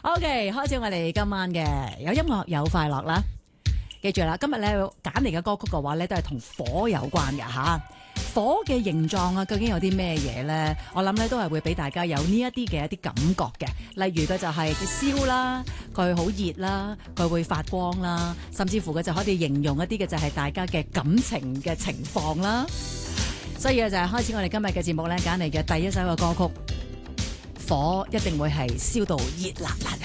OK，開始我哋今晚嘅有音樂有快樂啦。記住啦，今日咧揀嚟嘅歌曲嘅話咧，都係同火有關嘅吓。火嘅形狀啊，究竟有啲咩嘢咧？我諗咧都係會俾大家有呢一啲嘅一啲感覺嘅。例如嘅就係佢燒啦，佢好熱啦，佢會發光啦，甚至乎嘅就可以形容一啲嘅就係大家嘅感情嘅情況啦。所以就係開始我哋今日嘅節目咧，揀嚟嘅第一首嘅歌曲，火一定會係燒到熱辣辣。